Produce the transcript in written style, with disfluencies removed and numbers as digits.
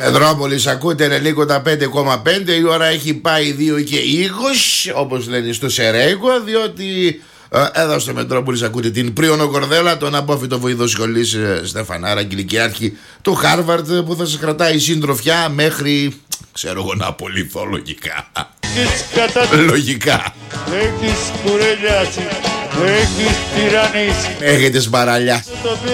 Μετρόπολης, ακούτε Ρελίκοντα 5,5. Η ώρα έχει πάει 2 και 20, όπως λένε στο Σερέγκο, διότι εδώ στο Μετρόπολης ακούτε την Πρίωνο Κορδέλα, τον απόφοιτο βοηθό σχολής Στεφανάρα, κηλικιάρχη του Χάρβαρτ, που θα σας κρατάει συντροφιά μέχρι, ξέρω εγώ, να απολυθώ λογικά. Λογικά. Έχεις κουρελιάσει, έχεις τυραννήσει. Έχετε σπαραλιάσει.